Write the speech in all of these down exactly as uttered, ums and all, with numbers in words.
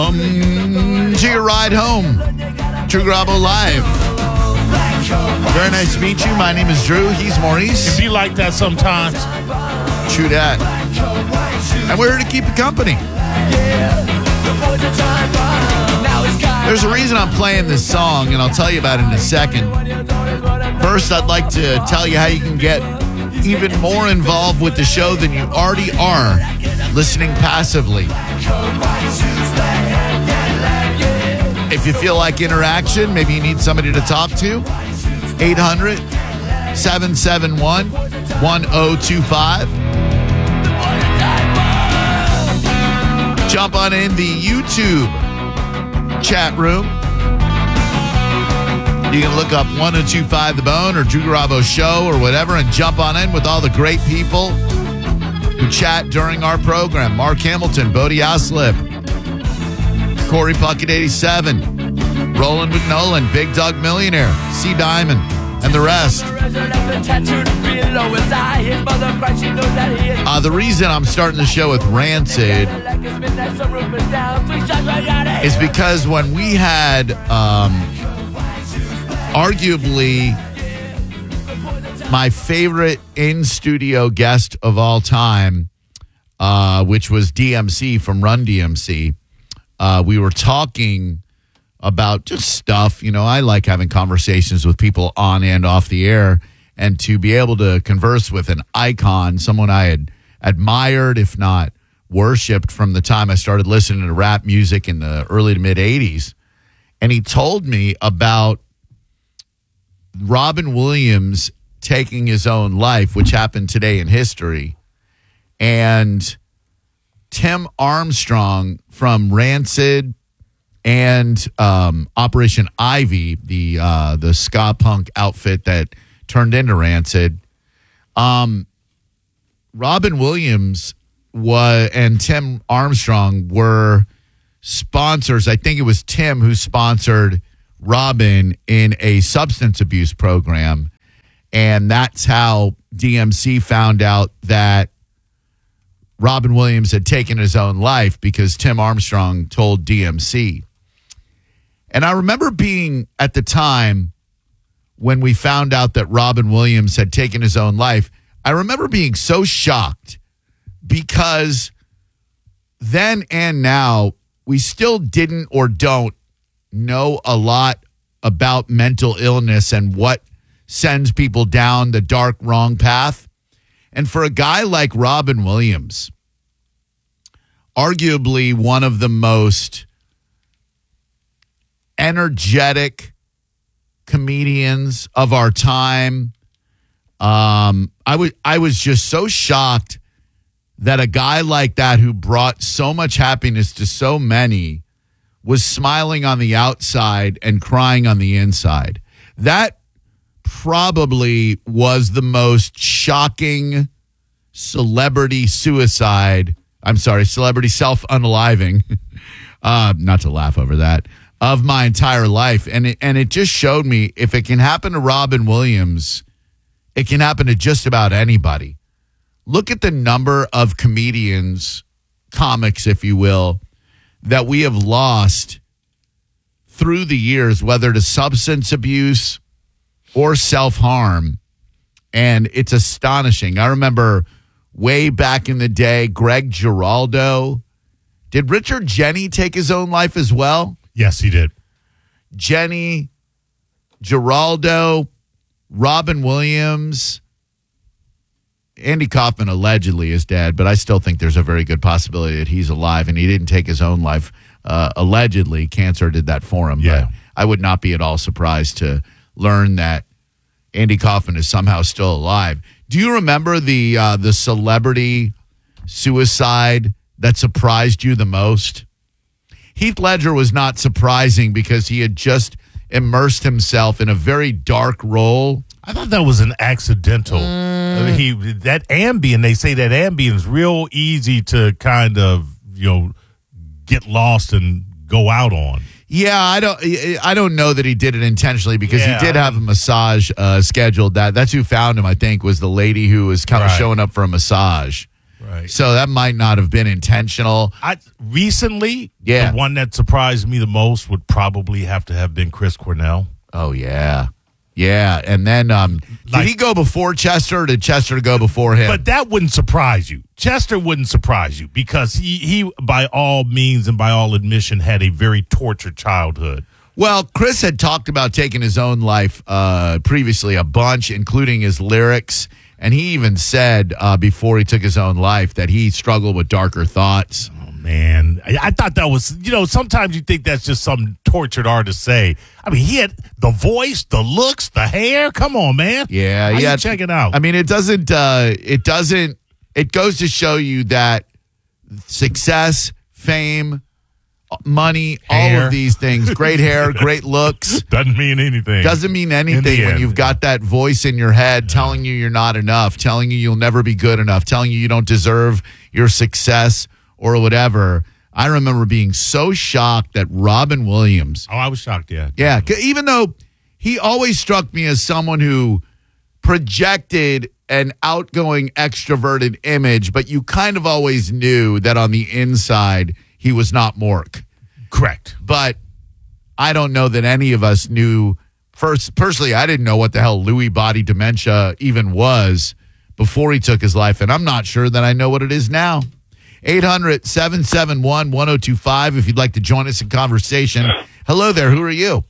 welcome to your ride home. Drew Garabo Live. Very nice to meet you. My name is Drew. He's Maurice. It be like that sometimes. True that. And we're here to keep you company. There's a reason I'm playing this song, and I'll tell you about it in a second. First, I'd like to tell you how you can get even more involved with the show than you already are listening passively. If you feel like interaction, maybe you need somebody to talk to, eight hundred, seven seven one, one oh two five. Jump on in the YouTube chat room. You can look up one oh two five The Bone or Drew Garabo Show or whatever and jump on in with all the great people who chat during our program. Mark Hamilton, Bodie Oslip, Corey Puckett eighty-seven, Roland McNolan, Big Doug Millionaire, C Diamond, and the rest. Uh, the reason I'm starting the show with Rancid is because when we had um, arguably my favorite in-studio guest of all time, uh, which was D M C from Run D M C, uh, we were talking about just stuff. You know, I like having conversations with people on and off the air, and to be able to converse with an icon, someone I had admired, if not worshipped, from the time I started listening to rap music in the early to mid eighties. And he told me about Robin Williams taking his own life, which happened today in history, and Tim Armstrong from Rancid and um, Operation Ivy, the uh, the ska punk outfit that turned into Rancid. Um, Robin Williams was and Tim Armstrong were sponsors. I think it was Tim who sponsored Robin in a substance abuse program, and that's how D M C found out that Robin Williams had taken his own life, because Tim Armstrong told D M C. And I remember being, at the time, when we found out that Robin Williams had taken his own life, I remember being so shocked, because then and now, we still didn't or don't know a lot about mental illness and what sends people down the dark, wrong path. And for a guy like Robin Williams, arguably one of the most energetic comedians of our time, um, I was I was just so shocked that a guy like that, who brought so much happiness to so many, was smiling on the outside and crying on the inside. That probably was the most shocking celebrity suicide. I'm sorry, celebrity self-unaliving. uh, not to laugh over that. Of my entire life. And it, and it just showed me, if it can happen to Robin Williams, it can happen to just about anybody. Look at the number of comedians, comics, if you will, that we have lost through the years, whether to substance abuse or self-harm. And it's astonishing. I remember way back in the day, Greg Giraldo. Did Richard Jeni take his own life as well? Yes, he did. Jeni, Giraldo, Robin Williams, Andy Kaufman allegedly is dead, but I still think there's a very good possibility that he's alive, and he didn't take his own life. Uh, allegedly, cancer did that for him. Yeah. But I would not be at all surprised to learn that Andy Kaufman is somehow still alive. Do you remember the uh, the celebrity suicide that surprised you the most? Heath Ledger was not surprising, because he had just immersed himself in a very dark role. I thought that was an accidental. Mm. I mean, he that Ambien, they say that Ambien is real easy to kind of, you know, get lost and go out on. Yeah, I don't I don't know that he did it intentionally, because yeah, he did have a massage uh, scheduled. That That's who found him, I think, was the lady who was kind of right. showing up for a massage. Right. So that might not have been intentional. I recently, Yeah. the one that surprised me the most would probably have to have been Chris Cornell. Oh, yeah. Yeah. And then um, did Like- he go before Chester or did Chester go before him? But that wouldn't surprise you. Chester wouldn't surprise you because he, he, by all means and by all admission, had a very tortured childhood. Well, Chris had talked about taking his own life uh, previously a bunch, including his lyrics. And he even said uh, before he took his own life that he struggled with darker thoughts. Oh, man. I, I thought that was, you know, sometimes you think that's just some tortured artist say. I mean, he had the voice, the looks, the hair. Come on, man. Yeah, How yeah. you check it out. I mean, it doesn't, uh, it doesn't, it goes to show you that success, fame, money, all Hair. of these things, great hair, great looks, Doesn't mean anything. doesn't mean In anything the when end. you've got that voice in your head telling you you're not enough, telling you you'll never be good enough, telling you you don't deserve your success or whatever. I remember being so shocked that Robin Williams, Oh, I was shocked, yeah. yeah, 'cause even though he always struck me as someone who projected an outgoing, extroverted image, but you kind of always knew that on the inside he was not Mork. Correct. But I don't know that any of us knew. First, personally, I didn't know what the hell Lewy body dementia even was before he took his life, and I'm not sure that I know what it is now. eight hundred, seven seven one, one oh two five if you'd like to join us in conversation. Hello there. Who are you?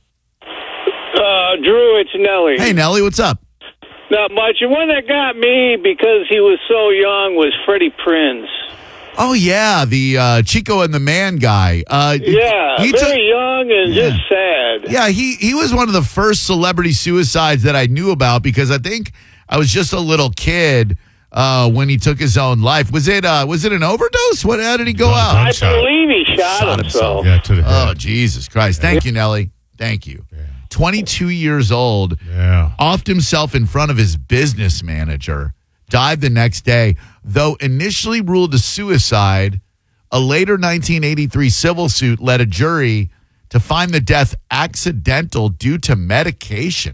Uh, Drew, it's Nelly. Hey, Nelly. What's up? Not much. The one that got me because he was so young was Freddie Prinze. Oh, yeah, the uh, Chico and the Man guy. Uh, Yeah, he very took- young and Yeah. just sad. Yeah, he, he was one of the first celebrity suicides that I knew about because I think I was just a little kid uh, when he took his own life. Was it uh, was it an overdose? What? How did he go No, out? I Gunshot. believe he shot, Shot himself. himself. Yeah, to the Oh, head. Jesus Christ. Thank you, Nelly. Thank you. twenty-two years old, Yeah. offed himself in front of his business manager, died the next day, though initially ruled a suicide. A later nineteen eighty-three civil suit led a jury to find the death accidental due to medication.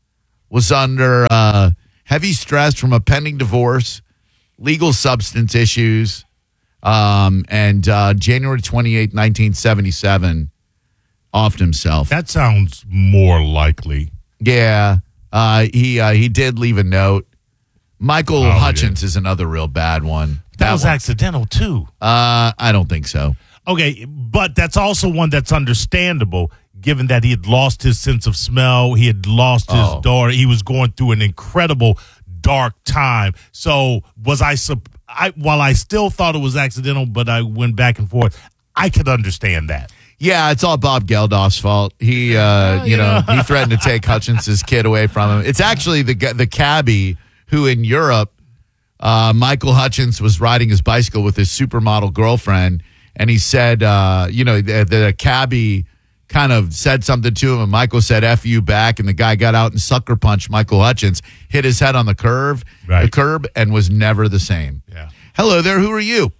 Was under uh, heavy stress from a pending divorce, legal substance issues, um, and uh, January twenty-eighth, nineteen seventy-seven, offed himself. That sounds more likely. Yeah, uh, he uh, he did leave a note. Michael Oh, he Hutchins is another real bad one. That, was one. accidental, too. Uh, I don't think so. Okay, but that's also one that's understandable given that he had lost his sense of smell. He had lost his Oh. daughter. He was going through an incredible dark time. So was I, sup- I, while I still thought it was accidental, but I went back and forth, I could understand that. Yeah, it's all Bob Geldof's fault. He, uh, you know, he threatened to take Hutchins's kid away from him. It's actually the gu- the cabbie who in Europe, uh, Michael Hutchins was riding his bicycle with his supermodel girlfriend, and he said, uh, you know, the, the cabbie kind of said something to him, and Michael said "F you" back, and the guy got out and sucker punched Michael Hutchins, hit his head on the curve, Right. the curb, and was never the same. Yeah. Hello there. Who are you?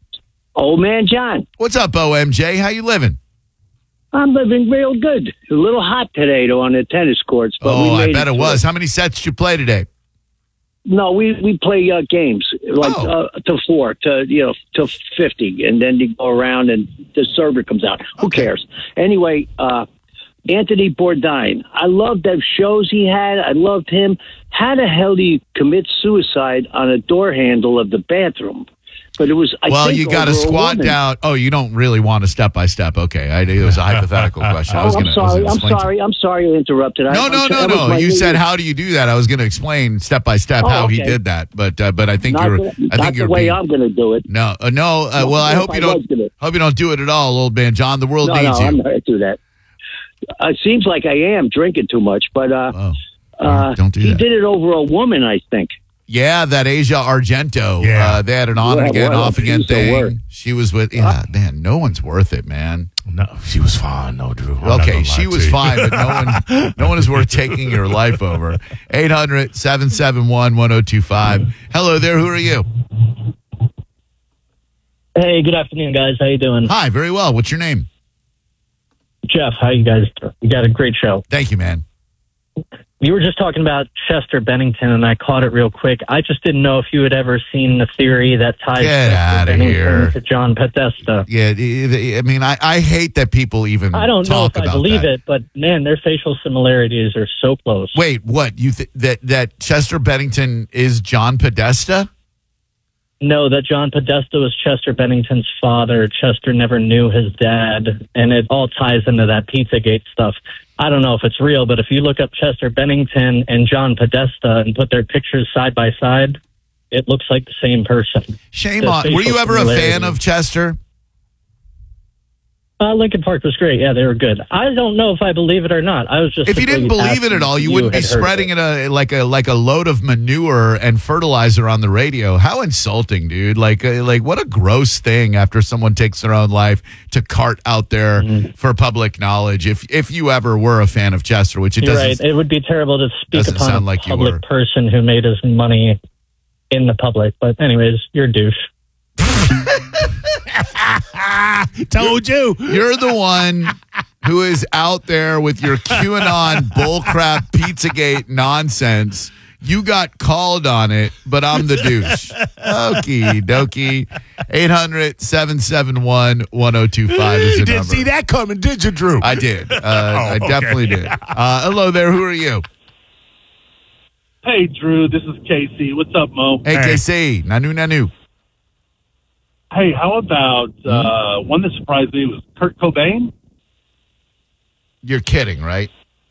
Old man John. What's up, O M J? How you living? I'm living real good. A little hot today, though, on the tennis courts. But we Oh, I made bet it through was. How many sets did you play today? No, we we play uh, games like Oh. uh, to four, to you know, to fifty, and then you go around and the server comes out. Who Okay. cares? Anyway, uh, Anthony Bourdain. I loved the shows he had. I loved him. How the hell do you commit suicide on a door handle of the bathroom? But it was. I Well, think you got to over a squat woman. down. Oh, you don't really want a step by step. Okay, I, it was a hypothetical question. I Oh, was I'm going sorry. I'm to. sorry. I'm sorry I interrupted. I, No, I'm no, sorry. no, That was no. my You New said, Year's- "How do you do that?" I was going to explain step by step Oh, how he okay. did that, but uh, but I think Not you're. the, I think not you're the way being, I'm going to do it. no, uh, no. Uh, No, well, I if hope I you don't. was gonna- Hope you don't do it at all, old man John. The world No, needs no, I'm you. not going to do that. Uh, it seems like I am drinking too much, but uh, Oh, uh, don't do he that. did it over a woman, I think. Yeah, that Asia Argento. Yeah. Uh, they had an on Yeah, again, what a off again piece of thing. work. She was with. Yeah, man, no one's worth it, man. No, she was fine, no, Drew. I'm not Okay, gonna she lie was to you. fine, but no one, no one is worth taking your life over. eight hundred, seven seven one, one oh two five. Hello there. Who are you? Hey, good afternoon, guys. How you doing? Hi. Very well. What's your name? Jeff, how you guys? You got a great show. Thank you, man. You were just talking about Chester Bennington, and I caught it real quick. I just didn't know if you had ever seen the theory that ties Get Chester outta Bennington here. to John Podesta. Yeah, I I mean, I, I hate that people even I don't know talk if I about believe that. it, but man, their facial similarities are so close. Wait, what? You th- that that Chester Bennington is John Podesta? No, that John Podesta was Chester Bennington's father. Chester never knew his dad, and it all ties into that Pizzagate stuff. I don't know if it's real, but if you look up Chester Bennington and John Podesta and put their pictures side by side, it looks like the same person. Shame The on. Were you facial ever a fan similarities. of Chester? Uh, Lincoln Park was great. Yeah, they were good. I don't know if I believe it or not. I was just If you didn't simply believe it asking at all, you if wouldn't be had heard of spreading it a, like a like a load of manure and fertilizer on the radio. How insulting, dude! Like uh, like what a gross thing after someone takes their own life to cart out there Mm-hmm. for public knowledge. If if you ever were a fan of Chester, which it You're doesn't. right. It would be terrible to speak doesn't upon sound a like you public were. person who made his money in the public. But anyways, you're a douche. Told you. You're the one who is out there with your QAnon bullcrap Pizzagate nonsense. You got called on it, but I'm the douche. Okie dokie. eight hundred, seven seven one, one oh two five is the You didn't number. see that coming, did you, Drew? I did. Uh, I okay. definitely did. Uh, hello there. Who are you? Hey, Drew, this is Casey. What's up, Mo? Hey, Hey. K C. Nanu, nanu. Hey, how about uh, one that surprised me was Kurt Cobain? You're kidding, right?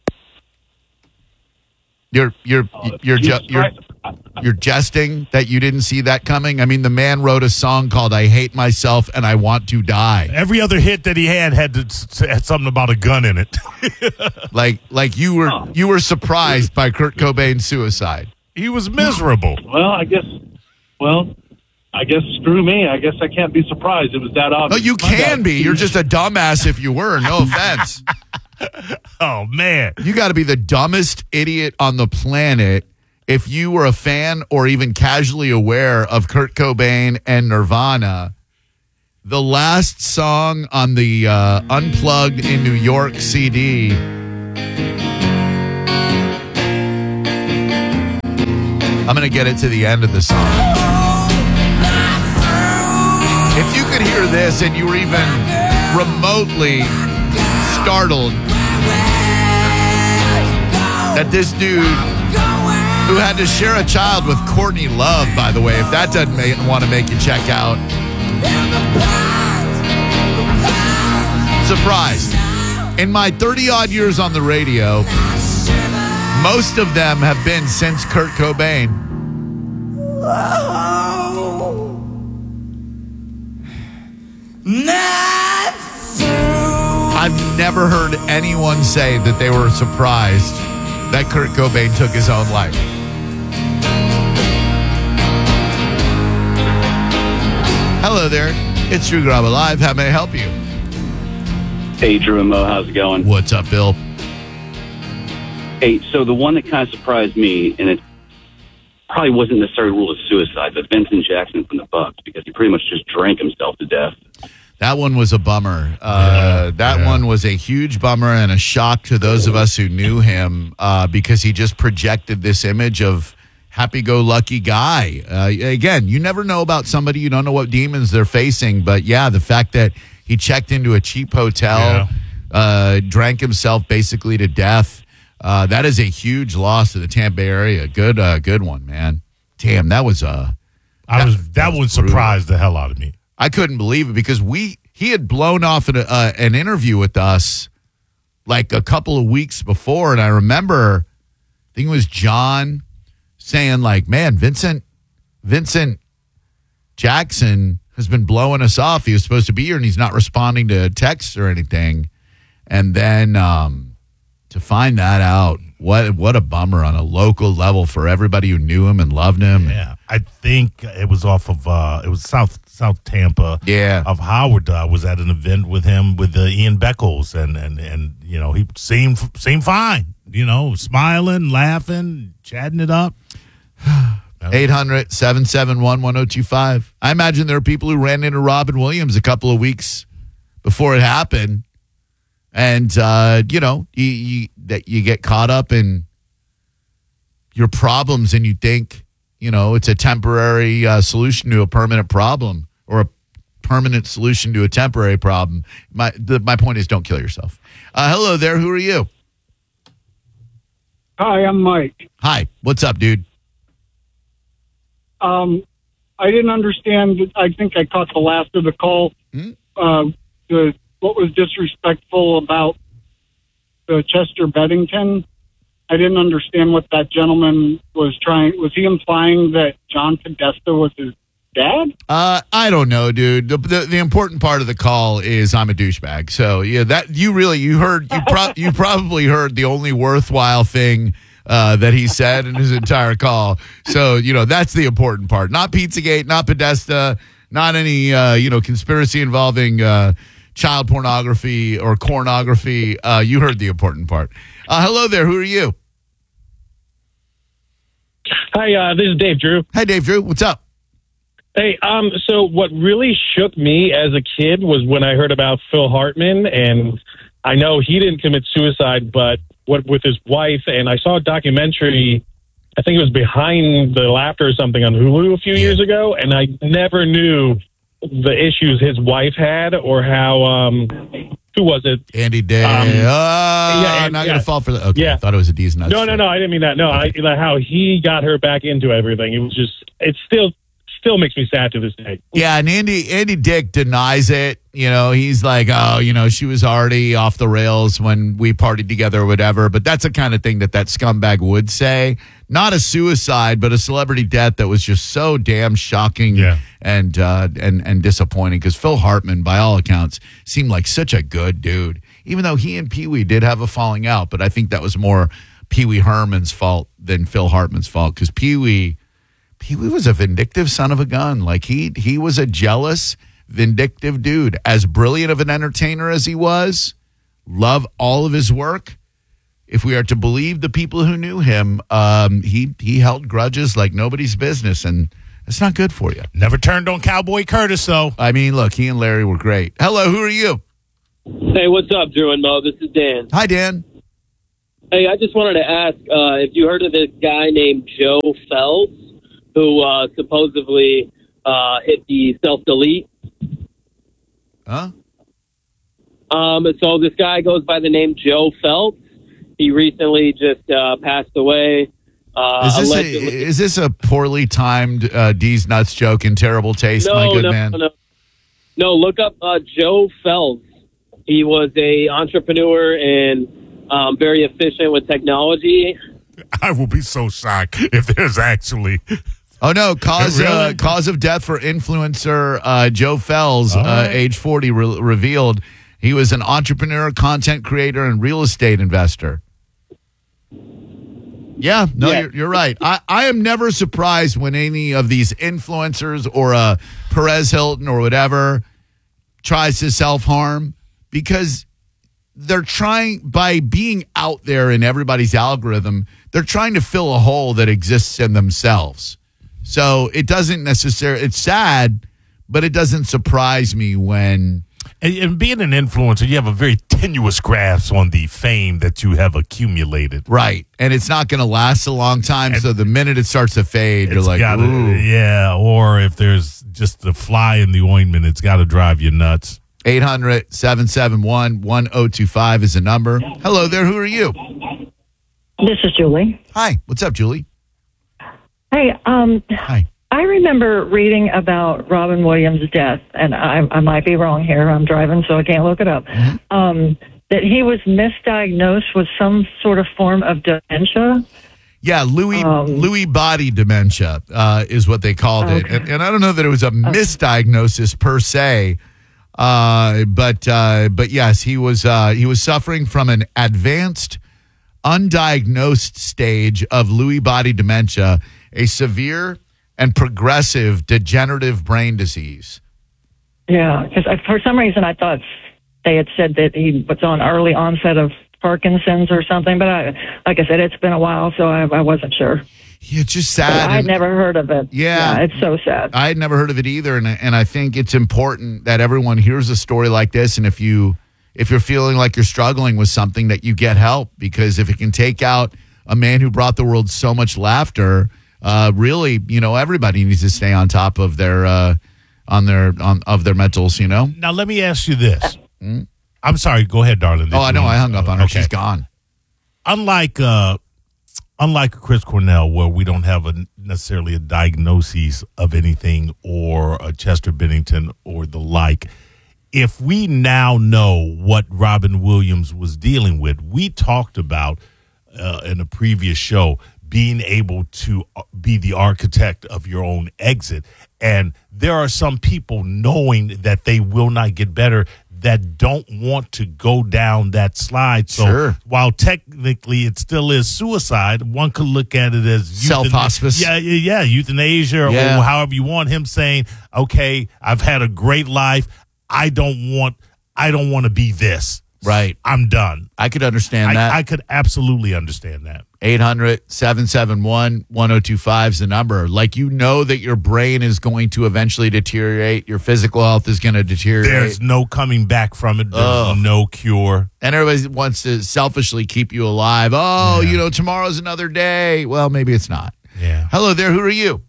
You're you're Uh, you're ju- Jesus you're Christ. you're jesting that you didn't see that coming. I mean, the man wrote a song called "I Hate Myself and I Want to Die." Every other hit that he had had, to, had something about a gun in it. Like like you were Oh. you were surprised by Kurt Cobain's suicide. He was miserable. Well, I guess, well, I guess screw me. I guess I can't be surprised. It was that No, obvious. you My can bad. be. You're just a dumbass if you were. No offense. Oh, man. You got to be the dumbest idiot on the planet if you were a fan or even casually aware of Kurt Cobain and Nirvana. The last song on the uh, Unplugged in New York C D. I'm going to get it to the end of the song. If you could hear this and you were even remotely startled that this dude who had to share a child with Courtney Love, by the way, if that doesn't make, want to make you check out. Surprised. In my thirty-odd years on the radio, most of them have been since Kurt Cobain. I've never heard anyone say that they were surprised that Kurt Cobain took his own life. Hello there. It's Drew Garabo Live. How may I help you? Hey, Drew and Mo, how's it going? What's up, Bill? Hey, so the one that kind of surprised me, and it probably wasn't necessarily ruled as suicide, but Benson Jackson from the Bucks, because he pretty much just drank himself to death. That one was a bummer. Uh, Yeah, that yeah. one was a huge bummer and a shock to those of us who knew him uh, because he just projected this image of happy-go-lucky guy. Uh, again, you never know about somebody. You don't know what demons they're facing. But, yeah, the fact that he checked into a cheap hotel, Yeah. uh, drank himself basically to death, uh, that is a huge loss to the Tampa Bay area. Good uh, good one, man. Damn, that was a... I was That- that, that one was brutal. surprised the hell out of me. I couldn't believe it because we he had blown off an, uh, an interview with us like a couple of weeks before, and I remember I think it was John saying like, "Man, Vincent Vincent Jackson has been blowing us off. He was supposed to be here, and he's not responding to texts or anything." And then um, to find that out, what what a bummer on a local level for everybody who knew him and loved him. Yeah, I think it was off of uh, it was South South Tampa. Yeah. of Howard. I uh, was at an event with him with uh, Ian Beckles, and and and you know he seemed seemed fine. You know, smiling, laughing, chatting it up. eight hundred, seven seven one, one oh two five. I imagine there are people who ran into Robin Williams a couple of weeks before it happened. And, uh, you know, you, you, that you get caught up in your problems and you think, you know, it's a temporary uh, solution to a permanent problem or a permanent solution to a temporary problem. My the, my point is, don't kill yourself. Uh, hello there. Who are you? Hi, I'm Mike. Hi. What's up, dude? Um, I didn't understand. I think I caught the last of the call. Hmm? Uh, the what was disrespectful about the Chester Bennington. I didn't understand what that gentleman was trying. Was he implying that John Podesta was his dad? Uh, I don't know, dude. The, the the important part of the call is I'm a douchebag. So yeah, that you really you heard you pro- you probably heard the only worthwhile thing uh, that he said in his entire call. So you know that's the important part. Not Pizzagate, not Podesta, not any uh, you know conspiracy involving uh, child pornography or cornography. Uh, you heard the important part. Uh, hello there. Who are you? Hi, uh, this is Dave Drew. Hi, Dave Drew. What's up? Hey, um, so what really shook me as a kid was when I heard about Phil Hartman, and I know he didn't commit suicide, but what with his wife, and I saw a documentary, I think it was Behind the Laughter or something on Hulu a few years ago, and I never knew the issues his wife had or how, um, who was it? Andy Day. Um, oh, yeah, I'm and- not yeah. going to fall for that. Okay, Yeah. I thought it was a D's nuts. No, no, no, I didn't mean that. No, I, like how he got her back into everything. It was just, it still, still makes me sad to this day. Yeah, and Andy Andy Dick denies it. You know, he's like, oh, you know, she was already off the rails when we partied together or whatever. But that's the kind of thing that that scumbag would say. Not a suicide, but a celebrity death that was just so damn shocking Yeah. and uh, and and disappointing. Because Phil Hartman, by all accounts, seemed like such a good dude. Even though he and Pee Wee did have a falling out, but I think that was more Pee Wee Herman's fault than Phil Hartman's fault. Because Pee Wee. Pee Wee was a vindictive son of a gun. Like he he was a jealous, vindictive dude. As brilliant of an entertainer as he was, love all of his work. If we are to believe the people who knew him, um, he he held grudges like nobody's business, and it's not good for you. Never turned on Cowboy Curtis, though. I mean, look, he and Larry were great. Hello, who are you? Hey, what's up, Drew and Mo? This is Dan. Hi, Dan. Hey, I just wanted to ask uh, if you heard of this guy named Joe Phelps, who uh, supposedly uh, hit the self-delete. Huh? Um, so this guy goes by the name Joe Phelps. He recently just uh, passed away. Uh, Is this, a, allegedly. is this a poorly timed uh, D's nuts joke in terrible taste, no, my good no, man? no, no. Look up uh, Joe Phelps. He was a entrepreneur and um, very efficient with technology. I will be so shocked if there's actually. Oh no! Cause Really? uh, cause of death for influencer uh, Joe Fells, All uh, right. age forty, re- revealed he was an entrepreneur, content creator, and real estate investor. Yeah, no, Yeah. You're, you're right. I, I am never surprised when any of these influencers or uh, Perez Hilton or whatever tries to self harm because they're trying, by being out there in everybody's algorithm, they're trying to fill a hole that exists in themselves. So it doesn't necessarily, it's sad, but it doesn't surprise me when. And, and being an influencer, you have a very tenuous grasp on the fame that you have accumulated. Right. And it's not going to last a long time. And so the minute it starts to fade, you're It's like, gotta- ooh. yeah, or if there's just the fly in the ointment, it's got to drive you nuts. eight hundred, seven seven one, one oh two five is the number. Hello there. Who are you? This is Julie. Hi. What's up, Julie? Hey, um, Hi. I remember reading about Robin Williams' death, and I, I might be wrong here. I'm driving, so I can't look it up. Mm-hmm. Um, that he was misdiagnosed with some sort of form of dementia. Yeah, Lewy Um, Lewy body dementia uh, is what they called it, Okay. and, and I don't know that it was a misdiagnosis per se, uh, but uh, but yes, he was uh, he was suffering from an advanced, undiagnosed stage of Lewy body dementia, a severe and progressive degenerative brain disease. Yeah, because for some reason I thought they had said that he was on early onset of Parkinson's or something, but I, like I said, it's been a while, so I, I wasn't sure. Yeah, it's just But sad. I'd and- never heard of it. Yeah. it's so sad. I had never heard of it either, and and I think it's important that everyone hears a story like this, and if you if you're feeling like you're struggling with something, that you get help, because if it can take out a man who brought the world so much laughter. Uh, really, you know, everybody needs to stay on top of their uh, on their on of their mentals. You know. Now let me ask you this. Mm-hmm. I'm sorry. Go ahead, darling. Oh, I know. I hung up on her. Okay. She's gone. Unlike uh, unlike Chris Cornell, where we don't have a necessarily a diagnosis of anything or a Chester Bennington or the like. If we now know what Robin Williams was dealing with, we talked about uh, in a previous show being able to be the architect of your own exit. And there are some people knowing that they will not get better that don't want to go down that slide. So sure. While technically it still is suicide, one could look at it as self-hospice. Yeah, yeah, yeah, euthanasia yeah. or however you want. Him saying, okay, I've had a great life. I don't want I don't want to be this. Right. I'm done. I could understand I, that. I could absolutely understand that. eight hundred, seven seven one, one oh two five is the number. Like, you know that your brain is going to eventually deteriorate. Your physical health is going to deteriorate. There's no coming back from it. There's Ugh. no cure. And everybody wants to selfishly keep you alive. Oh, Yeah. you know, tomorrow's another day. Well, maybe it's not. Yeah. Hello there. Who are you?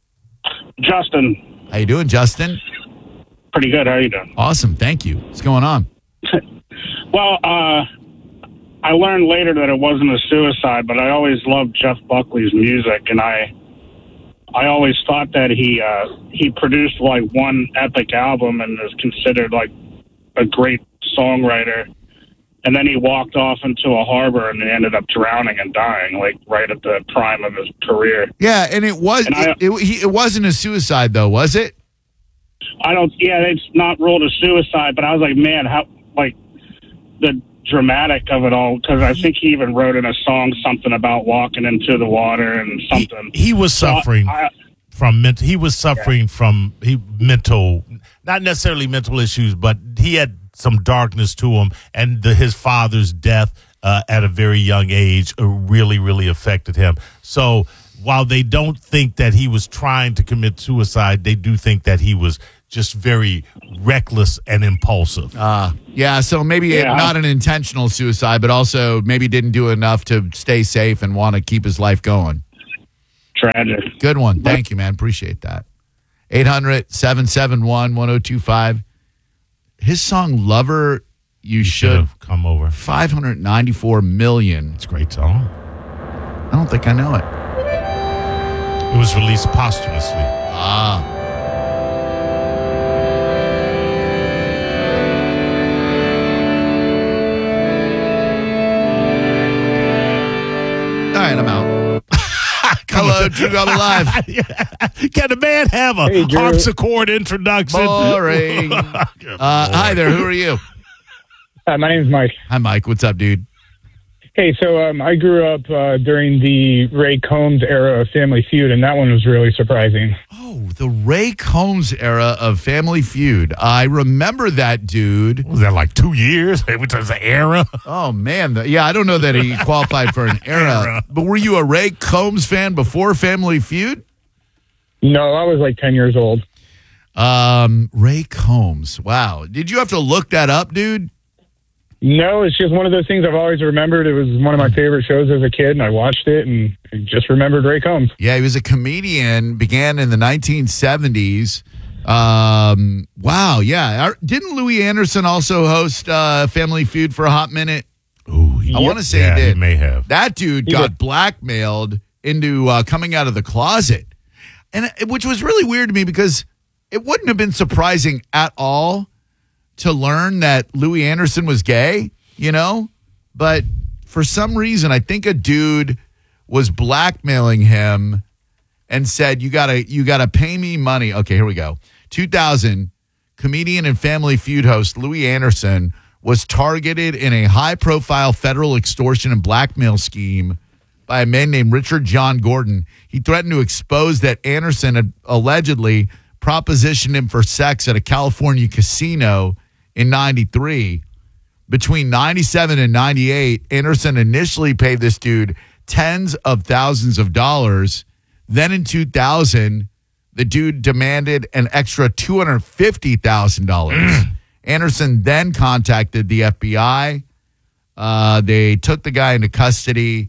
Justin, How you doing, Justin? pretty good. How are you doing? Awesome. Thank you. What's going on? Well, uh, I learned later that it wasn't a suicide, but I always loved Jeff Buckley's music, and I I always thought that he uh, he produced like one epic album and is considered like a great songwriter. And then he walked off into a harbor and he ended up drowning and dying, like right at the prime of his career. Yeah, and it was And I- it, it, he, it wasn't a suicide though, was it? I don't. Yeah, it's not ruled a suicide, but I was like, man, how like the dramatic of it all, because I think he even wrote in a song something about walking into the water and something. He, he was So suffering I- from mental. He was suffering from he mental, not necessarily mental issues, but he had some darkness to him, and the, his father's death uh, at a very young age uh, really, really affected him. So while they don't think that he was trying to commit suicide, they do think that he was just very reckless and impulsive. Uh, yeah, so maybe Yeah. not an intentional suicide, but also maybe didn't do enough to stay safe and want to keep his life going. Tragic. Good one. Thank you, man. Appreciate that. eight hundred, seven seven one, one oh two five. His song Lover, You Should Should, have come over. five hundred ninety-four million. It's a great song. I don't think I know it. It was released posthumously. Ah. All right, I'm out. Hello, Drew Gobble Live. Can the man have a Hey, Drew. harpsichord introduction? Boring. Uh, hi there. Who are you? Hi, my name's Mike. Hi, Mike. What's up, dude? Hey, so um, I grew up uh, during the Ray Combs era of Family Feud, and that one was really surprising. Oh, the Ray Combs era of Family Feud. I remember that dude. What was that, like two years? Which was the era? Oh, man. The- yeah, I don't know that he qualified for an era. Era. But were you a Ray Combs fan before Family Feud? No, I was like ten years old. Um, Ray Combs. Wow. Did you have to look that up, dude? No, it's just one of those things I've always remembered. It was one of my favorite shows as a kid, and I watched it and I just remembered Ray Combs. Yeah, he was a comedian, began in the nineteen seventies. Um, wow, yeah. Our- Didn't Louis Anderson also host uh, Family Feud for a hot minute? Ooh, he, I want to say yeah, he did. He may have. That dude He got did. blackmailed into uh, coming out of the closet, and it- which was really weird to me because it wouldn't have been surprising at all to learn that Louis Anderson was gay, you know? But for some reason, I think a dude was blackmailing him and said, you gotta, you gotta pay me money. Okay, here we go. two thousand, comedian and Family Feud host Louis Anderson was targeted in a high-profile federal extortion and blackmail scheme by a man named Richard John Gordon. He threatened to expose that Anderson had allegedly propositioned him for sex at a California casino in ninety-three. Between ninety-seven and ninety-eight, Anderson initially paid this dude tens of thousands of dollars. Then in two thousand, the dude demanded an extra two hundred fifty thousand dollars. Anderson then contacted the F B I. Uh, they took the guy into custody.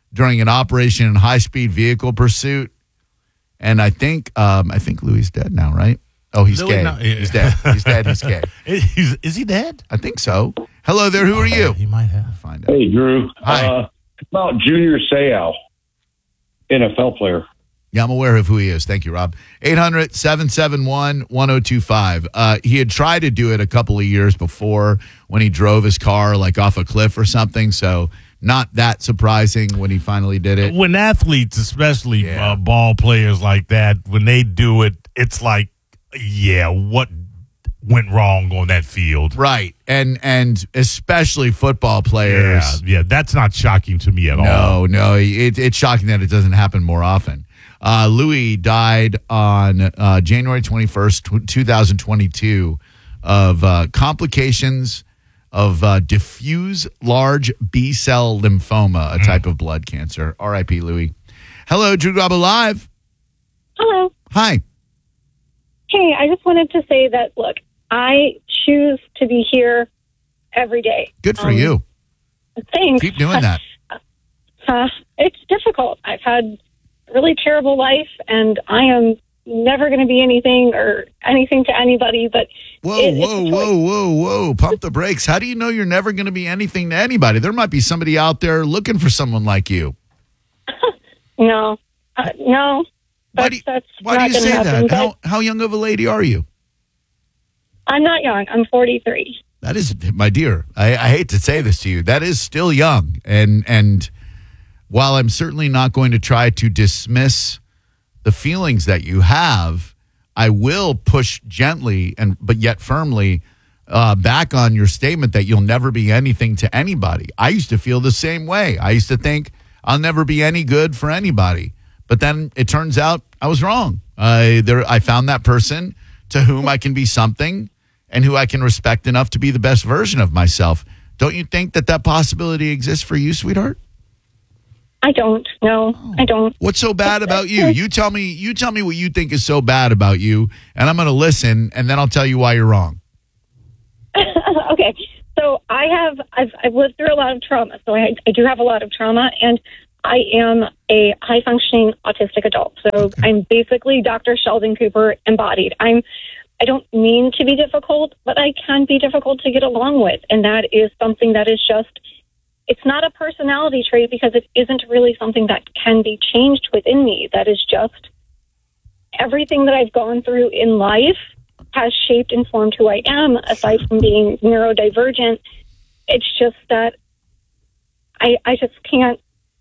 during an operation in high-speed vehicle pursuit. And I think um, I think Louis is dead now, right? Oh, he's Louis, gay. no, yeah. He's dead. He's dead. He's gay. Is, is he dead? I think so. Hello there. Who are you? He might have. Find out. Hey, Drew. Hi. Uh, about Junior Seau, N F L player. Yeah, I'm aware of who he is. Thank you, Rob. eight hundred, seven seven one, one oh two five. Uh, he had tried to do it a couple of years before when he drove his car like off a cliff or something. So not that surprising when he finally did it. When athletes, especially Yeah. uh, ball players like that, when they do it, it's like, yeah, what went wrong on that field? Right. And and especially football players. Yeah, yeah, that's not shocking to me at all. No, no. It, it's shocking that it doesn't happen more often. Uh, Louis died on uh, January twenty-first, twenty twenty-two of uh, complications of uh, diffuse large B-cell lymphoma, a Mm. type of blood cancer. R I P Louis. Hello, Drew Grabo Live. Hello. Hi. Hey, I just wanted to say that, look, I choose to be here every day. Good for Um, you. Thanks. Keep doing that. Uh, it's difficult. I've had a really terrible life, and I am never going to be anything or anything to anybody, but Whoa, it, whoa, whoa, whoa, whoa. Pump the brakes. How do you know you're never going to be anything to anybody? There might be somebody out there looking for someone like you. no, uh, no. Why That's, do you, that's why do not you gonna say happen, that? How, but how young of a lady are you? I'm not young. I'm forty-three. That is, my dear, I, I hate to say this to you. That is still young. And, and while I'm certainly not going to try to dismiss the feelings that you have, I will push gently and but yet firmly uh, back on your statement that you'll never be anything to anybody. I used to feel the same way. I used to think I'll never be any good for anybody. But then it turns out I was wrong. I there I found that person to whom I can be something and who I can respect enough to be the best version of myself. Don't you think that that possibility exists for you, sweetheart? I don't. No, I don't. What's so bad about you? You tell me. You tell me what you think is so bad about you, and I'm going to listen, and then I'll tell you why you're wrong. Okay, so I have I've I've lived through a lot of trauma, so I I do have a lot of trauma, and I am a high functioning autistic adult. So okay. I'm basically Doctor Sheldon Cooper embodied. I'm I don't mean to be difficult, but I can be difficult to get along with, and that is something that is just. It's not a personality trait because it isn't really something that can be changed within me. That is just everything that I've gone through in life has shaped and formed who I am, aside from being neurodivergent. It's just that I I just can't,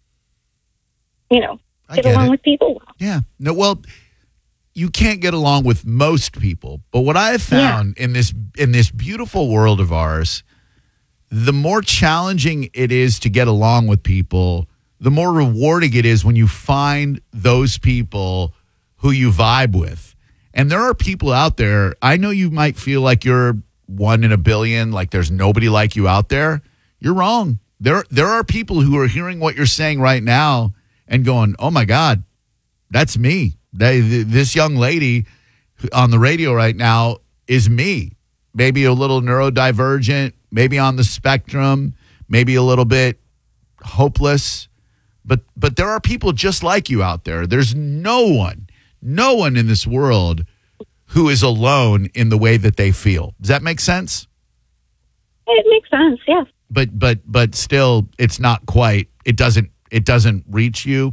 you know, get, get along it. with people. Yeah. No, well, you can't get along with most people. But what I have found yeah. in this in this beautiful world of ours, the more challenging it is to get along with people, the more rewarding it is when you find those people who you vibe with. And there are people out there, I know you might feel like you're one in a billion, like there's nobody like you out there. You're wrong. There, there are people who are hearing what you're saying right now and going, oh my God, that's me. They, this young lady on the radio right now is me. Maybe a little neurodivergent, maybe on the spectrum, maybe a little bit hopeless. But but there are people just like you out there. There's no one, no one in this world who is alone in the way that they feel. Does that make sense? It makes sense, yes. But but but still, it's not quite. It doesn't it doesn't reach you.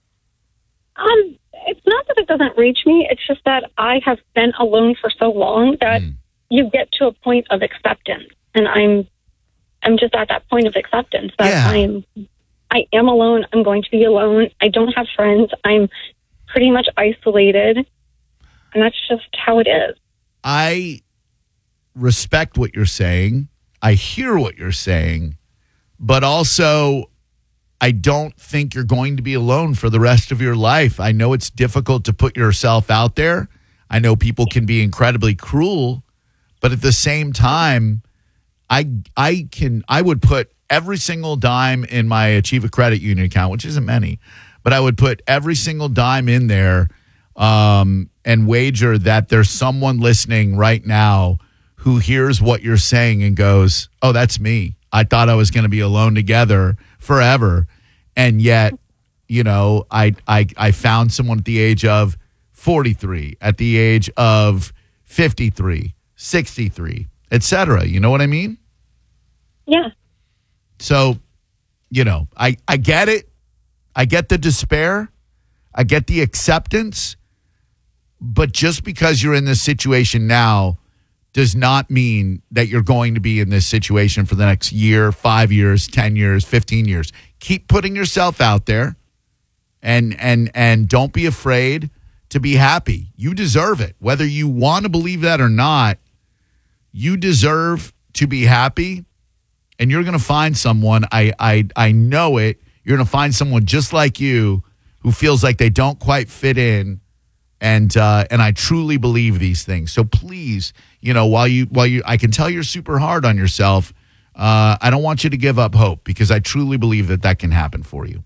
Um, it's not that it doesn't reach me. It's just that I have been alone for so long that mm. you get to a point of acceptance, and I'm I'm just at that point of acceptance that yeah. I'm I am alone. I'm going to be alone. I don't have friends. I'm pretty much isolated, and that's just how it is. I respect what you're saying. I hear what you're saying, but also I don't think you're going to be alone for the rest of your life. I know it's difficult to put yourself out there. I know people can be incredibly cruel, but at the same time, I I can I would put every single dime in my Achieve a Credit Union account, which isn't many, but I would put every single dime in there um, and wager that there's someone listening right now who hears what you're saying and goes, oh, that's me. I thought I was going to be alone together forever. And yet you know, I, I, I found someone at the age of forty-three, at the age of fifty-three, sixty-three, et cetera. You know what I mean? Yeah. So, you know, I, I get it. I get the despair. I get the acceptance. But just because you're in this situation now does not mean that you're going to be in this situation for the next year, five years, ten years, fifteen years. Keep putting yourself out there and and and don't be afraid to be happy. You deserve it. Whether you want to believe that or not, you deserve to be happy, and you're going to find someone, I I I know it, you're going to find someone just like you who feels like they don't quite fit in. And uh, and I truly believe these things. So please, you know, while you while you, I can tell you're super hard on yourself. Uh, I don't want you to give up hope, because I truly believe that that can happen for you.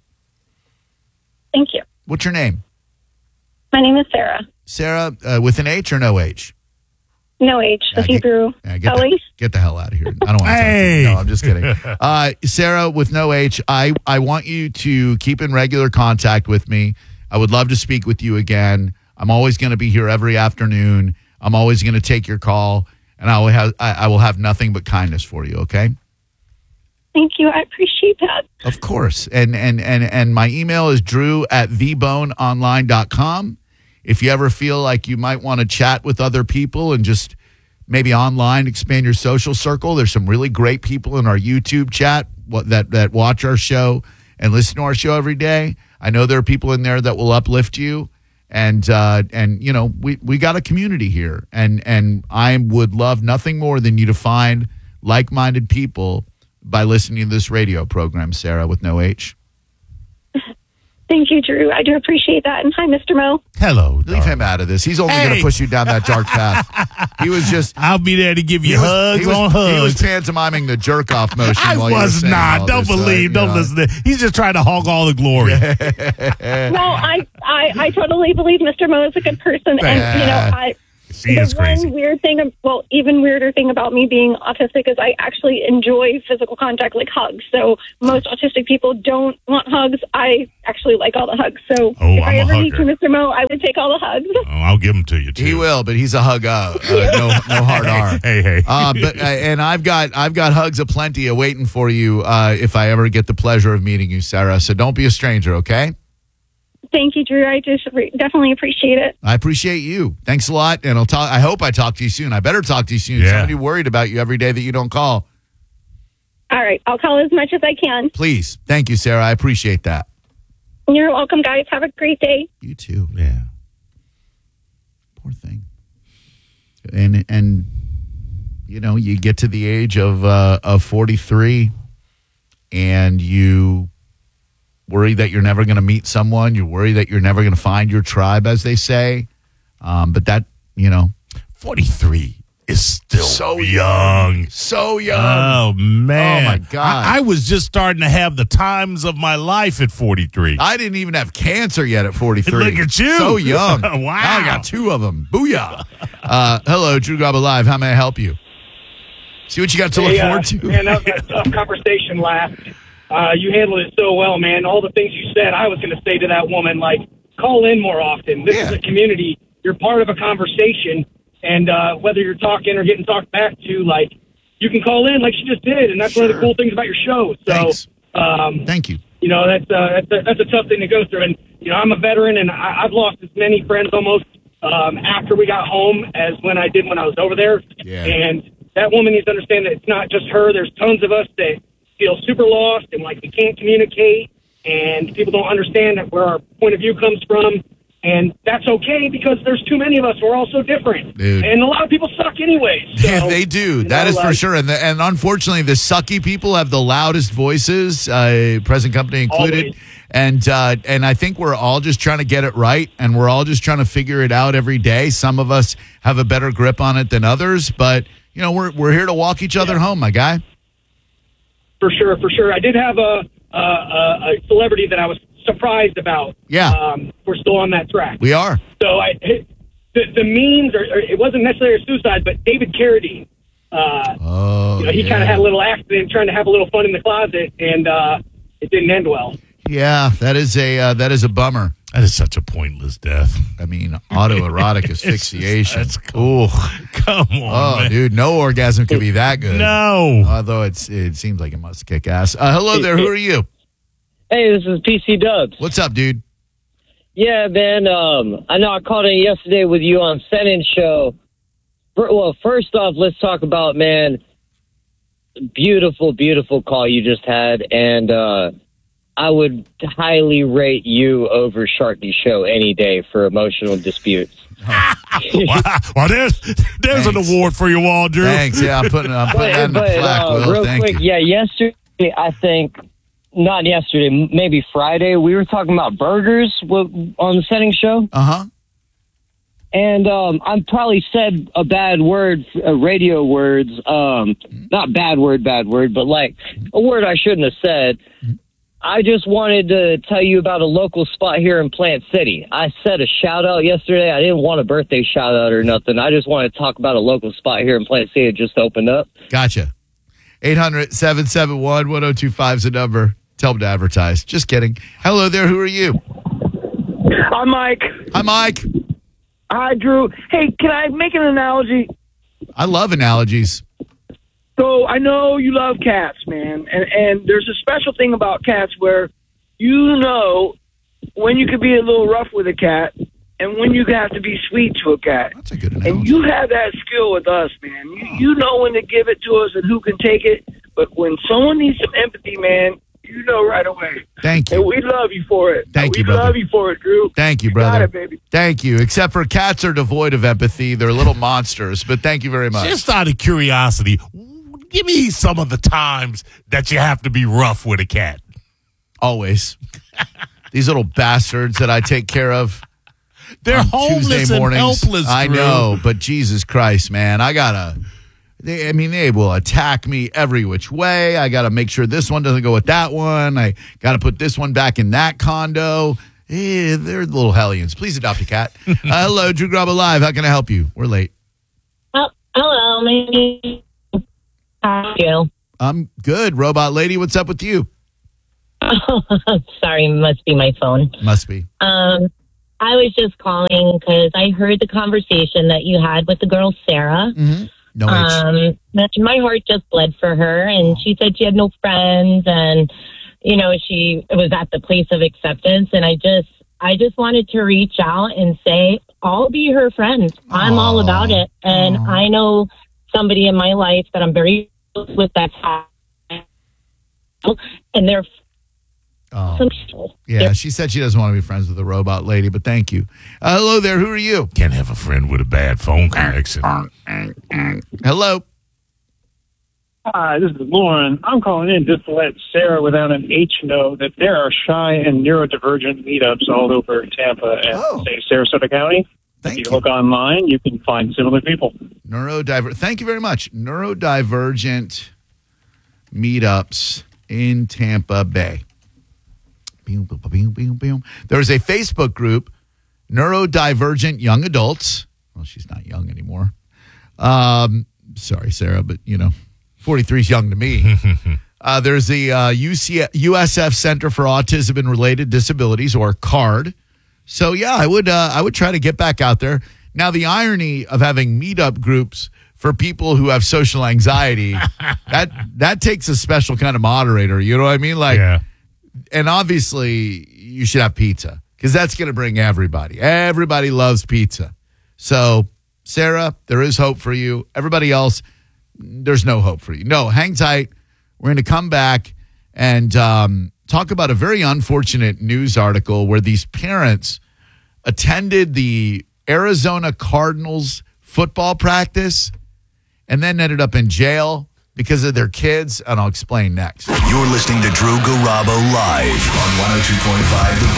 Thank you. What's your name? My name is Sarah. Sarah, uh, with an H or no H? No H. The Yeah, get- Hebrew. Yeah, get, Ellie. the, get the hell out of here. I don't want to Hey! talk to you. No, I'm just kidding. Uh, Sarah, with no H, I, I want you to keep in regular contact with me. I would love to speak with you again. I'm always going to be here every afternoon. I'm always going to take your call, and I will have I, I will have nothing but kindness for you. Okay? Thank you. I appreciate that. Of course. And and and and my email is drew at the bone online dot com. If you ever feel like you might want to chat with other people and just maybe online expand your social circle, there's some really great people in our YouTube chat what, that that watch our show and listen to our show every day. I know there are people in there that will uplift you. And, uh, and you know, we, we got a community here. And, and I would love nothing more than you to find like-minded people by listening to this radio program, Sarah, with no H. Thank you, Drew. I do appreciate that. And hi, Mister Mo. Hello. Leave him out of this. He's only going Hey. to push you down that dark path. He was just... I'll be there to give you he was- hugs he was, on He was hugs. pantomiming the jerk-off motion I while you were was saying not. all Don't this, uh, believe. you don't know. listen to He's just trying to hog all the glory. Well, I, I, I totally believe Mister Mo is a good person. And, you know, I... She the is crazy. one weird thing, well, even weirder thing about me being autistic is I actually enjoy physical contact, like hugs. So most autistic people don't want hugs. I actually like all the hugs. So Oh, if I I'm a ever meet hugger. you, Mister Mo, I would take all the hugs. Oh, I'll give them to you, too. He will, but he's a hug uh, uh, no no hard R. Hey, hey. Uh, but uh, and I've got I've got hugs aplenty awaiting for you uh, if I ever get the pleasure of meeting you, Sarah. So don't be a stranger, okay? Thank you, Drew. I just re- definitely appreciate it. I appreciate you. Thanks a lot, and I'll talk. I hope I talk to you soon. I better talk to you soon. Yeah. Somebody worried about you every day that you don't call. All right. I'll call as much as I can. Please, thank you, Sarah. I appreciate that. You're welcome, guys. Have a great day. You too. Yeah. Poor thing. And and you know, you get to the age of uh, of forty-three, and you worry that you're never going to meet someone. You worry that you're never going to find your tribe, as they say. Um, but that, you know, forty-three is still so young. So young. Oh, man. Oh, my God. I, I was just starting to have the times of my life at forty-three. I didn't even have cancer yet at forty-three. Look at you. So young. Wow. Now I got two of them. Booyah. Uh, hello, Drew Garbo Live. How may I help you? See what you got to look Hey, uh, forward to. Man, that was a tough conversation last. Uh, you handled it so well, man. All the things you said, I was going to say to that woman, like, call in more often. This is a community. You're part of a conversation. And uh, whether you're talking or getting talked back to, like, you can call in like she just did. And that's one of the cool things about your show. So, Thanks. Um, Thank you. You know, that's, uh, that's, a, that's a tough thing to go through. And, you know, I'm a veteran, and I, I've lost as many friends almost um, after we got home as when I did when I was over there. Yeah. And that woman needs to understand that it's not just her. There's tons of us that feel super lost and like we can't communicate, and people don't understand that where our point of view comes from. And that's okay, because there's too many of us. We're all so different. Dude. And a lot of people suck anyways. So, Yeah, they do. you That know, is for like- sure. And the, and unfortunately, the sucky people have the loudest voices, uh, present company included. Always. And uh, and I think we're all just trying to get it right, and we're all just trying to figure it out every day. Some of us have a better grip on it than others, but you know, we're we're here to walk each other home, my guy. For sure, for sure. I did have a, a, a a celebrity that I was surprised about. Yeah. Um, we're still on that track. We are. So I, the, the memes, or, or it wasn't necessarily a suicide, but David Carradine. Uh, Oh, you know, he yeah. kind of had a little accident trying to have a little fun in the closet, and uh, it didn't end well. Yeah, that is a uh, that is a bummer. That is such a pointless death. I mean, autoerotic asphyxiation. Just, Ooh, come on, oh, man. dude, no orgasm could be that good. No, although it's it seems like it must kick ass. Uh, hello there, who are you? Hey, this is P C Dubs. What's up, dude? Yeah, man. Um, I know I called in yesterday with you on Sennon's show. Well, first off, let's talk about, man, beautiful, beautiful call you just had. And uh, I would highly rate you over Sharky's show any day for emotional disputes. wow. Well, there's there's Thanks. an award for you all, Drew. Thanks. Yeah, I'm putting, I'm putting that in the but, plaque, uh, Will. real Thank quick, you. yeah, yesterday, I think, not yesterday, m- maybe Friday, we were talking about burgers w- on the Setting show. Uh-huh. And um, I probably said a bad word, uh, radio words, um, not bad word, bad word, but like a word I shouldn't have said. I just wanted to tell you about a local spot here in Plant City. I said a shout out yesterday. I didn't want a birthday shout out or nothing. I just wanted to talk about a local spot here in Plant City that just opened up. Gotcha. eight hundred, seven seven one, one oh two five is the number. Tell them to advertise. Just kidding. Hello there. Who are you? Hi, Mike. Hi, Mike. Hi, Drew. Hey, can I make an analogy? I love analogies. So I know you love cats, man, and and there's a special thing about cats where you know when you could be a little rough with a cat and when you have to be sweet to a cat. That's a good analogy. And you have that skill with us, man. You, you know when to give it to us and who can take it. But when someone needs some empathy, man, you know right away. Thank you. And we love you for it. Thank we you, brother. love you for it, Drew. Thank you, You brother. got it, baby. Thank you. Except for cats are devoid of empathy. They're little monsters. But thank you very much. Just out of curiosity, give me some of the times that you have to be rough with a cat. Always. These little bastards that I take care of. They're on homeless Tuesday and mornings. helpless, I Drew. know, but Jesus Christ, man, I gotta. They, I mean, they will attack me every which way. I gotta make sure this one doesn't go with that one. I gotta put this one back in that condo. Eh, they're little hellions. Please adopt a cat. uh, hello, Drew Grabo Live. How can I help you? We're late. Oh, hello, my name. How are you? I'm good, Robot Lady. What's up with you? Sorry, must be my phone. Must be. Um, I was just calling because I heard the conversation that you had with the girl Sarah. Mm-hmm. No, um, my heart just bled for her, and she said she had no friends, and you know she was at the place of acceptance. And I just, I just wanted to reach out and say, I'll be her friend. I'm Aww. all about it, and Aww. I know somebody in my life that I'm very close with. That's and they're Oh. some people. Yeah, she said she doesn't want to be friends with the Robot Lady, but thank you. Uh, hello there. Who are you? Can't have a friend with a bad phone connection. Hello. Hi, this is Lauren. I'm calling in just to let Sarah without an H know that there are shy and neurodivergent meetups all over Tampa and Oh. say Sarasota County. Thank if you, you look online, you can find similar people. Neurodiver. Thank you very much. Neurodivergent meetups in Tampa Bay. There's a Facebook group, Neurodivergent Young Adults. Well, she's not young anymore. Um, sorry, Sarah, but you know, forty-three is young to me. uh, there's the uh, U C U S F Center for Autism and Related Disabilities, or CARD. So yeah, I would uh, I would try to get back out there. Now, the irony of having meetup groups for people who have social anxiety, that that takes a special kind of moderator. You know what I mean? Like, Yeah. and obviously you should have pizza because that's going to bring everybody. Everybody loves pizza. So, Sarah, there is hope for you. Everybody else, there's no hope for you. No, hang tight. We're going to come back and um, talk about a very unfortunate news article where these parents attended the Arizona Cardinals football practice and then ended up in jail because of their kids, and I'll explain next. You're listening to Drew Garabo live on one oh two point five The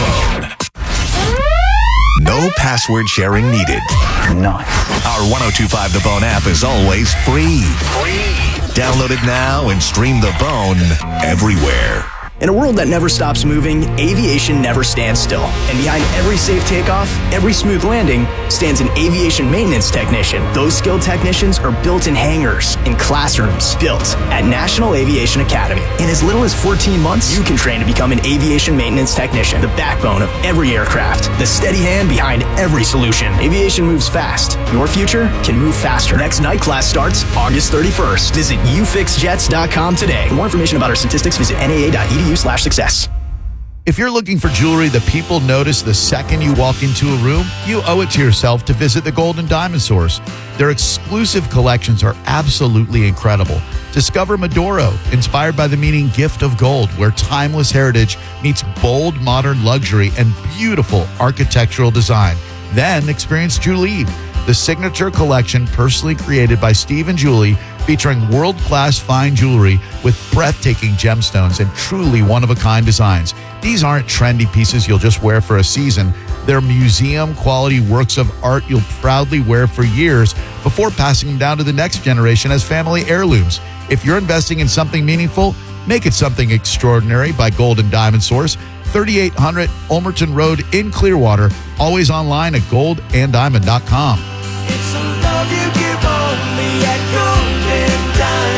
Bone. No password sharing needed. Nice. Our one oh two point five The Bone app is always free. Free. Download it now and stream The Bone everywhere. In a world that never stops moving, aviation never stands still. And behind every safe takeoff, every smooth landing, stands an aviation maintenance technician. Those skilled technicians are built in hangars, in classrooms, built at National Aviation Academy. In as little as fourteen months, you can train to become an aviation maintenance technician, the backbone of every aircraft, the steady hand behind every solution. Aviation moves fast. Your future can move faster. Next night class starts August thirty-first. Visit u fix jets dot com today. For more information about our statistics, visit N A A dot E D U slash success. If you're looking for jewelry that people notice the second you walk into a room, you owe it to yourself to visit the Gold and Diamond Source. Their exclusive collections are absolutely incredible. Discover Maduro, inspired by the meaning gift of gold, where timeless heritage meets bold modern luxury and beautiful architectural design. Then experience Julie, the signature collection personally created by Steve and Julie, featuring world-class fine jewelry with breathtaking gemstones and truly one-of-a-kind designs. These aren't trendy pieces you'll just wear for a season. They're museum-quality works of art you'll proudly wear for years before passing them down to the next generation as family heirlooms. If you're investing in something meaningful, make it something extraordinary by Gold and Diamond Source, thirty-eight hundred Ulmerton Road in Clearwater, always online at gold and diamond dot com. It's a love you give only at Gold and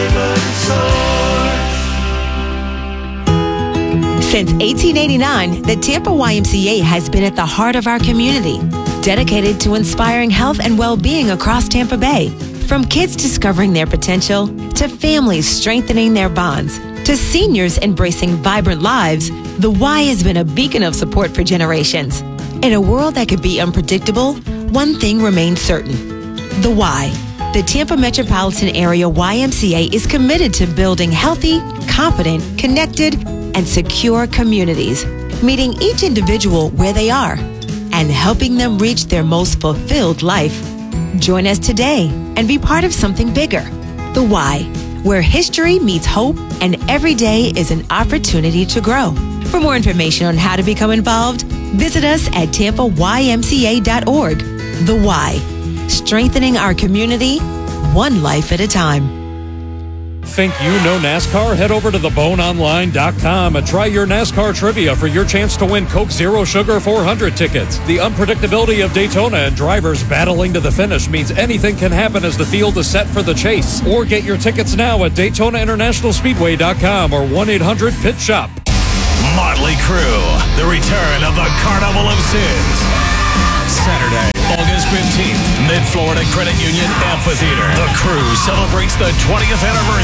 Diamond Source. Since eighteen eighty-nine, the Tampa Y M C A has been at the heart of our community, dedicated to inspiring health and well-being across Tampa Bay. From kids discovering their potential, to families strengthening their bonds, to seniors embracing vibrant lives, the Y has been a beacon of support for generations. In a world that could be unpredictable, one thing remains certain. The Y. The Tampa Metropolitan Area Y M C A is committed to building healthy, confident, connected, and secure communities, meeting each individual where they are and helping them reach their most fulfilled life. Join us today and be part of something bigger. The Y, where history meets hope and every day is an opportunity to grow. For more information on how to become involved, visit us at tampa y m c a dot org. The Y, strengthening our community, one life at a time. Think you know NASCAR? Head over to the bone online dot com and try your NASCAR trivia for your chance to win Coke Zero Sugar four hundred tickets. The unpredictability of Daytona and drivers battling to the finish means anything can happen as the field is set for the chase. Or get your tickets now at daytona international speedway dot com or one eight hundred pit shop. Motley Crue, the return of the Carnival of Sins. Saturday, August fifteenth, Mid-Florida Credit Union Amphitheater. The Crew celebrates the twentieth anniversary